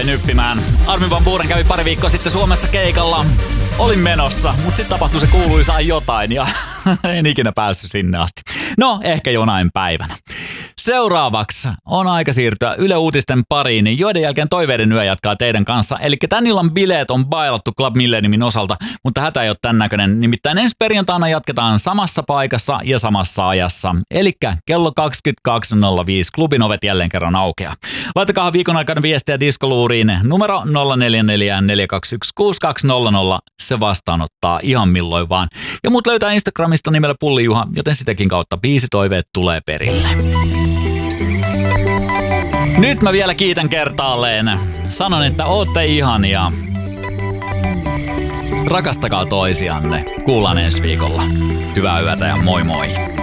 jäi nyppimään. Armin van Buuren kävi pari viikkoa sitten Suomessa keikalla. Olin menossa, mutta sitten tapahtui se kuuluisa jotain ja en ikinä päässyt sinne asti. No, ehkä jonain päivänä. Seuraavaksi on aika siirtyä Yle Uutisten pariin, joiden jälkeen Toiveiden yö jatkaa teidän kanssa. Eli tän illan bileet on bailattu Club Milleniumin osalta, mutta hätä ei ole tän näköinen. Nimittäin ensi perjantaina jatketaan samassa paikassa ja samassa ajassa. Eli kello 22.05 klubin ovet jälleen kerran aukeaa. Laittakaa viikon aikana viestiä diskoluuriin numero 044 421 6200. Se vastaanottaa ihan milloin vaan. Ja mut löytää Instagramista nimellä Pulli Juha, joten sitäkin kautta biisitoiveet tulee perille. Nyt mä vielä kiitän kertaalleen. Sanon, että ootte ihania. Rakastakaa toisianne. Kuullaan ensi viikolla. Hyvää yötä ja moi moi.